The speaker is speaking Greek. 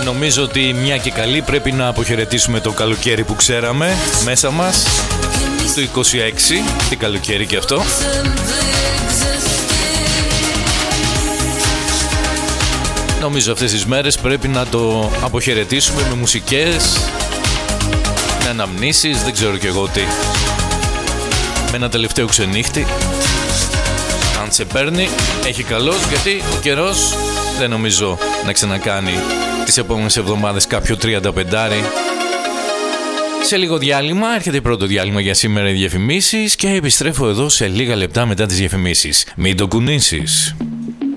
νομίζω ότι μια και καλή πρέπει να αποχαιρετήσουμε το καλοκαίρι που ξέραμε μέσα μας. Το 26, τι καλοκαίρι και αυτό. Νομίζω αυτές τις μέρες πρέπει να το αποχαιρετήσουμε με μουσικές, με αναμνήσεις, δεν ξέρω κι εγώ τι. Με ένα τελευταίο ξενύχτη. Αν σε παίρνει, έχει καλός, γιατί ο καιρός δεν νομίζω να ξανακάνει τις επόμενες εβδομάδες κάποιο 35. Σε λίγο διάλειμμα, έρχεται πρώτο διάλειμμα για σήμερα οι διαφημίσεις και επιστρέφω εδώ σε λίγα λεπτά μετά τις διαφημίσεις. Μην το κουνήσεις.